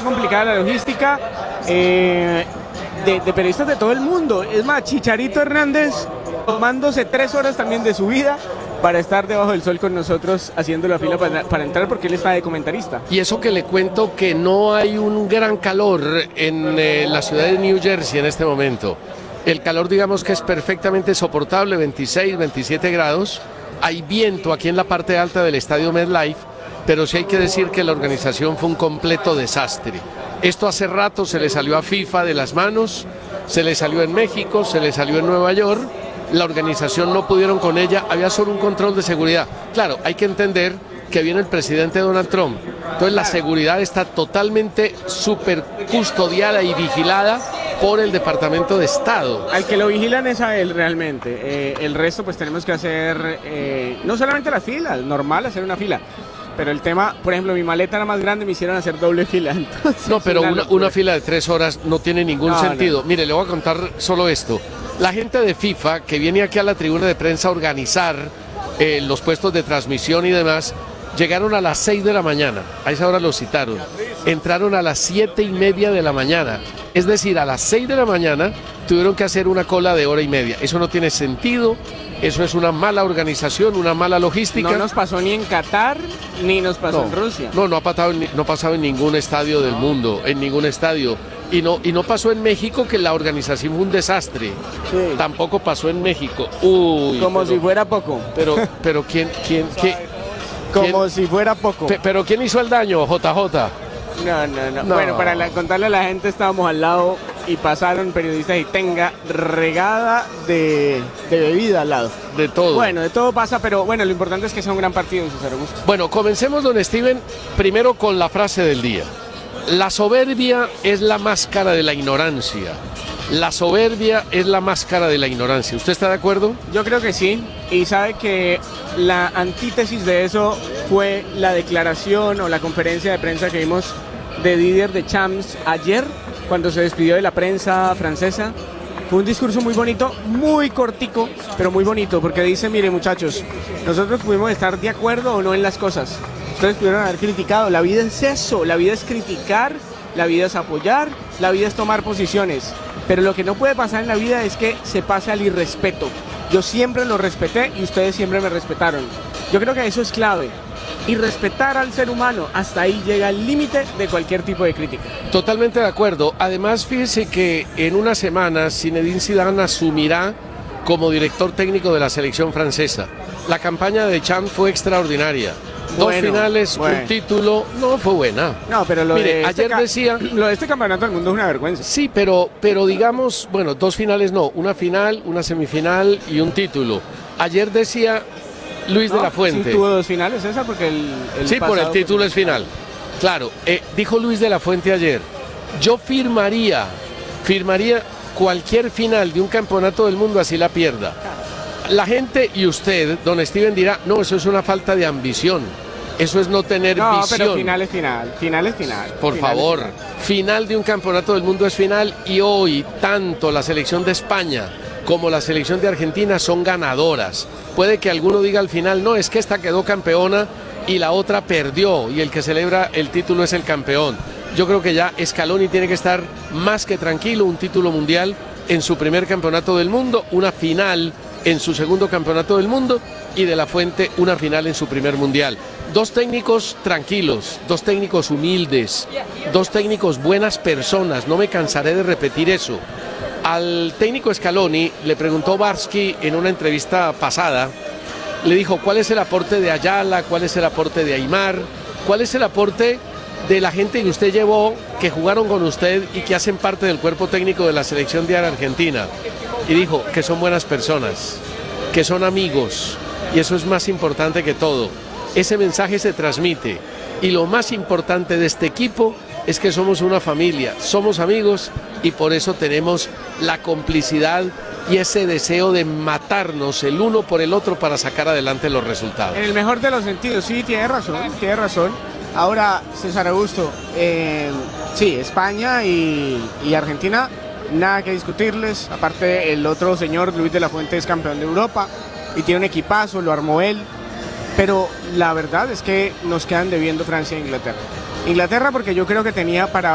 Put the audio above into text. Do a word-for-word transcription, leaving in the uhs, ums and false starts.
complicada la logística eh, de, de periodistas de todo el mundo. Es más, Chicharito Hernández tomándose tres horas también de su vida para estar debajo del sol con nosotros haciendo la fila para, para entrar porque él está de comentarista. Y eso que le cuento que no hay un gran calor en eh, la ciudad de New Jersey en este momento. El calor, digamos que es perfectamente soportable, veintiséis, veintisiete grados. Hay viento aquí en la parte alta del estadio MetLife, pero sí hay que decir que la organización fue un completo desastre. Esto hace rato se le salió a FIFA de las manos, se le salió en México, se le salió en Nueva York. La organización no pudieron con ella, había solo un control de seguridad. Claro, hay que entender que viene el presidente Donald Trump, entonces la seguridad está totalmente súper custodiada y vigilada por el Departamento de Estado. Al que lo vigilan es a él realmente, eh, el resto pues tenemos que hacer, eh, no solamente las filas, normal hacer una fila, pero el tema, por ejemplo, mi maleta era más grande, me hicieron hacer doble fila. Entonces, no, pero una, una fila de tres horas no tiene ningún no, sentido. No. Mire, le voy a contar solo esto. La gente de FIFA que viene aquí a la tribuna de prensa a organizar eh, los puestos de transmisión y demás, llegaron a las seis de la mañana, a esa hora los citaron, entraron a las siete y media de la mañana, es decir, a las seis de la mañana tuvieron que hacer una cola de hora y media. Eso no tiene sentido, eso es una mala organización, una mala logística. No nos pasó ni en Qatar, ni nos pasó no, en Rusia. No, no ha pasado, no ha pasado en ningún estadio del mundo, en ningún estadio. Y no, y no pasó en México, que la organización fue un desastre. Sí. Tampoco pasó en México. Uy, como pero, si fuera poco. Pero, pero ¿quién, quién, quién? Como ¿Quién? si fuera poco. Pe, pero ¿quién hizo el daño, J J? No, no, no. no. Bueno, para la, contarle a la gente, estábamos al lado y pasaron periodistas y tenga regada de, de bebida al lado. De todo. Bueno, de todo pasa, pero bueno, lo importante es que sea un gran partido en César Augusto. Bueno, comencemos, don Steven, primero con la frase del día. La soberbia es la máscara de la ignorancia. La soberbia es la máscara de la ignorancia. ¿Usted está de acuerdo? Yo creo que sí. Y sabe que la antítesis de eso fue la declaración o la conferencia de prensa que vimos de Didier Deschamps ayer, cuando se despidió de la prensa francesa. Fue un discurso muy bonito, muy cortico, pero muy bonito, porque dice, mire muchachos, nosotros pudimos estar de acuerdo o no en las cosas. Ustedes pudieron haber criticado, la vida es eso, la vida es criticar, la vida es apoyar, la vida es tomar posiciones. Pero lo que no puede pasar en la vida es que se pase al irrespeto. Yo siempre lo respeté y ustedes siempre me respetaron. Yo creo que eso es clave. Y respetar al ser humano, hasta ahí llega el límite de cualquier tipo de crítica. Totalmente de acuerdo. Además, fíjese que en una semana Zinedine Zidane asumirá como director técnico de la selección francesa. La campaña de Deschamps fue extraordinaria. Dos bueno, finales, bueno. un título, no fue buena. No, pero lo Mire, de este ayer decía... Lo de este campeonato del mundo es una vergüenza. Sí, pero, pero digamos, bueno, dos finales no, una final, una semifinal y un título. Ayer decía Luis no, de la Fuente... Sí tuvo dos finales, César, porque el, el Sí, por el título fue... es final. Claro, eh, dijo Luis de la Fuente ayer, yo firmaría, firmaría cualquier final de un campeonato del mundo así la pierda. La gente y usted, don Steven, dirá, no, eso es una falta de ambición, eso es no tener no, visión. No, pero final es final, final es final. Por final favor, final. final de un campeonato del mundo es final y hoy tanto la selección de España como la selección de Argentina son ganadoras. Puede que alguno diga al final, no, es que esta quedó campeona y la otra perdió y el que celebra el título es el campeón. Yo creo que ya Scaloni tiene que estar más que tranquilo, un título mundial en su primer campeonato del mundo, una final en su segundo campeonato del mundo y de la Fuente una final en su primer mundial. Dos técnicos tranquilos, dos técnicos humildes, dos técnicos buenas personas, no me cansaré de repetir eso. Al técnico Scaloni le preguntó Barsky en una entrevista pasada, le dijo cuál es el aporte de Ayala, cuál es el aporte de Aimar, cuál es el aporte de la gente que usted llevó, que jugaron con usted y que hacen parte del cuerpo técnico de la selección de Argentina. Y dijo que son buenas personas, que son amigos, y eso es más importante que todo. Ese mensaje se transmite, y lo más importante de este equipo es que somos una familia, somos amigos, y por eso tenemos la complicidad y ese deseo de matarnos el uno por el otro para sacar adelante los resultados. En el mejor de los sentidos, sí, tiene razón, tiene razón. Ahora, César Augusto, eh, sí, España y, y Argentina, nada que discutirles. Aparte, el otro señor, Luis de la Fuente, es campeón de Europa y tiene un equipazo, lo armó él. Pero la verdad es que nos quedan debiendo Francia e Inglaterra. Inglaterra porque yo creo que tenía para